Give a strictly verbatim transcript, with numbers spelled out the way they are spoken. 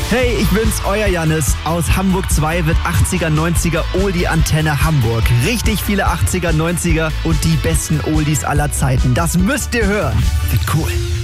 Hey, ich bin's, euer Jannis. Aus Hamburg zwei wird achtziger, neunziger Oldie-Antenne Hamburg. Richtig viele achtziger, neunziger und die besten Oldies aller Zeiten. Das müsst ihr hören. Wird cool.